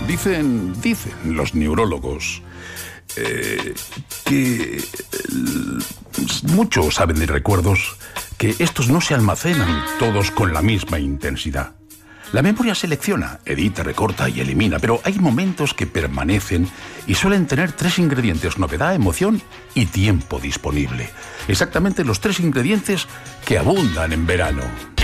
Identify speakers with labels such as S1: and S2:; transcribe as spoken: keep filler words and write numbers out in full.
S1: Dicen, dicen los neurólogos eh, que eh, muchos saben de recuerdos que estos no se almacenan todos con la misma intensidad. La memoria selecciona, edita, recorta y elimina, pero hay momentos que permanecen y suelen tener tres ingredientes: novedad, emoción y tiempo disponible. Exactamente los tres ingredientes que abundan en verano.